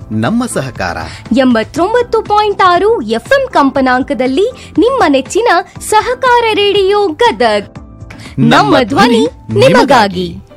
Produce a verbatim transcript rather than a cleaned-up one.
ನಮ್ಮ ಸಹಕಾರ. ಎಂಬತ್ತೊಂಬತ್ತು ಪಾಯಿಂಟ್ ಆರು ಎಫ್ಎಂ ಕಂಪನಾಂಕದಲ್ಲಿ ನಿಮ್ಮ ನೆಚ್ಚಿನ ಸಹಕಾರ ರೇಡಿಯೋ ಗದಗ್. ನಮ್ಮ ಧ್ವನಿ ನಿಮಗಾಗಿ.